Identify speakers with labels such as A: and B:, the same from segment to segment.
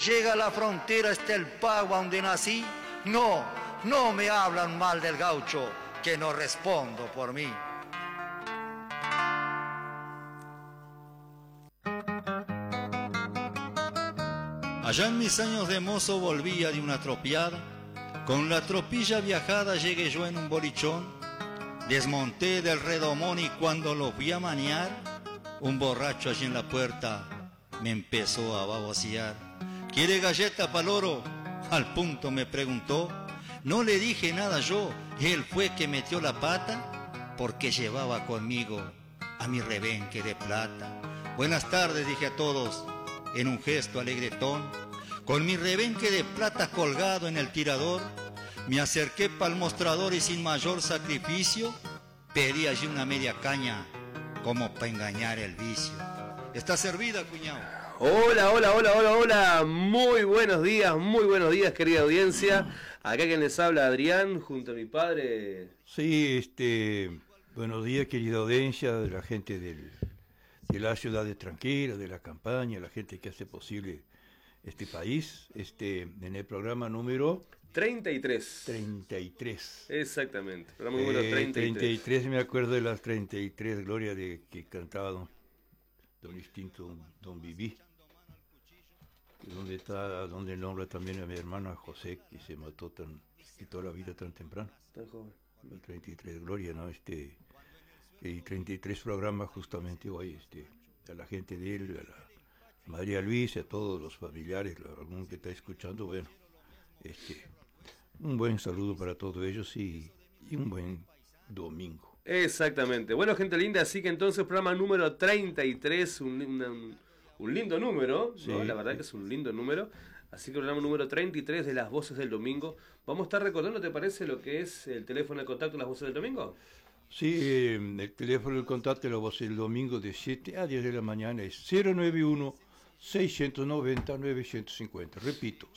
A: llega a la frontera está el Pagua donde nací. No, no me hablan mal del gaucho, que no respondo por mí. Allá en mis años de mozo volvía de una tropiada. Con la tropilla viajada llegué yo en un bolichón. Desmonté del redomón y cuando lo fui a maniar, un borracho allí en la puerta me empezó a babosear. ¿Quiere galleta pa'l oro? Al punto me preguntó. No le dije nada yo, él fue que metió la pata, porque llevaba conmigo a mi rebenque de plata. Buenas tardes, dije a todos, en un gesto alegretón. Con mi rebenque de plata colgado en el tirador, me acerqué pa'l mostrador y sin mayor sacrificio, pedí allí una media caña, como pa' engañar el vicio. ¿Está servida, cuñado?
B: Hola, hola, hola, hola, hola. Muy buenos días, querida audiencia. Acá quien les habla, Adrián, junto a mi padre.
C: Sí, buenos días, querida audiencia, de la gente de la ciudad de Tranquila, de la campaña, la gente que hace posible este país, en el programa número
B: 33.
C: 33.
B: Exactamente, programa número 33.
C: 33, me acuerdo de las 33 glorias de que cantaba don Instinto, don Viví. Donde nombra también a mi hermana José, que se mató quitó la vida tan temprano.
B: Tan joven.
C: 33 gloria, ¿no? Y 33 programas justamente hoy, a la gente de él, a la María Luisa, a todos los familiares, algún que está escuchando, bueno, un buen saludo para todos ellos y un buen domingo.
B: Exactamente. Bueno, gente linda, así que entonces programa número 33, un lindo número,
C: sí,
B: ¿no? La verdad que es un lindo número. Así que programa número 33 de Las Voces del Domingo. Vamos a estar recordando, ¿te parece lo que es el teléfono de contacto de Las Voces del Domingo?
C: Sí, el teléfono de contacto de Las Voces del Domingo de 7 a 10 de la mañana es 091-690-950. Repito,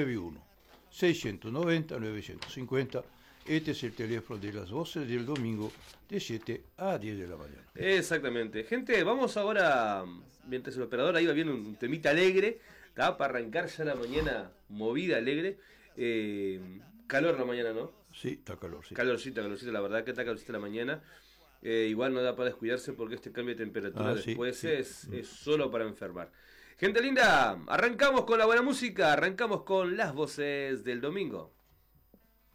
C: 091-690-950. Este es el teléfono de Las Voces del Domingo de 7 a 10 de la mañana.
B: Exactamente. Gente, vamos ahora, mientras el operador ahí va viendo un temita alegre, ¿tá? Para arrancar ya la mañana movida, alegre. Calor la mañana, ¿no?
C: Sí, está calor, sí.
B: Calorcita, la verdad que está calorcita la mañana. Igual no da para descuidarse porque este cambio de temperatura después
C: sí.
B: Es solo para enfermar. Gente linda, arrancamos con la buena música, arrancamos con Las Voces del Domingo.